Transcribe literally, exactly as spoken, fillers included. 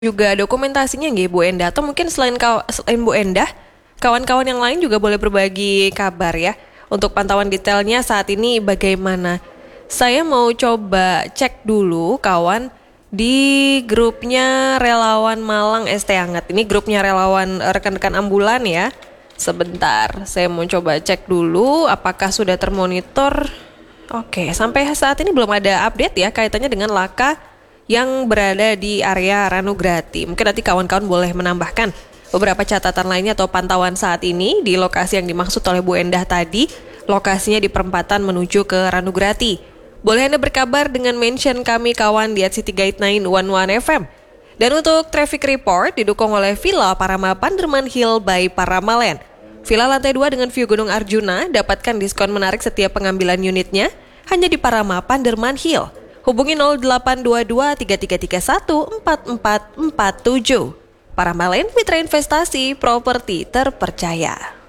juga dokumentasinya nggih Bu Endah, atau mungkin selain kaw- selain Bu Endah, kawan-kawan yang lain juga boleh berbagi kabar ya untuk pantauan detailnya saat ini bagaimana. Saya mau coba cek dulu kawan di grupnya Relawan Malang S T Hangat. Ini grupnya relawan eh, rekan-rekan ambulan ya. Sebentar, saya mau coba cek dulu apakah sudah termonitor. Oke, sampai saat ini belum ada update ya kaitannya dengan laka yang berada di area Ranugrati. Mungkin nanti kawan-kawan boleh menambahkan beberapa catatan lainnya atau pantauan saat ini di lokasi yang dimaksud oleh Bu Endah tadi. Lokasinya di perempatan menuju ke Ranugrati. Boleh Anda berkabar dengan mention kami kawan di at city guide sembilan satu satu F M. Dan untuk traffic report didukung oleh Villa Parama Panderman Hill by Paramalen. Villa lantai dua dengan view Gunung Arjuna dapatkan diskon menarik setiap pengambilan unitnya hanya di Parama Panderman Hill. Hubungi nol delapan dua dua tiga tiga tiga satu empat empat empat tujuh. Paramalen Mitra Investasi Properti Terpercaya.